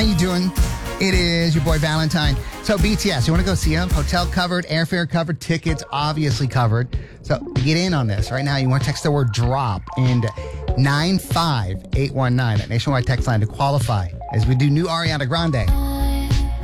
you doing? It is your boy Valentine. So BTS, you want to go see him? Hotel covered, airfare covered, tickets obviously covered. So get in on this right now. You want to text the word DROP and 95819, that nationwide text line to qualify as we do new Ariana Grande.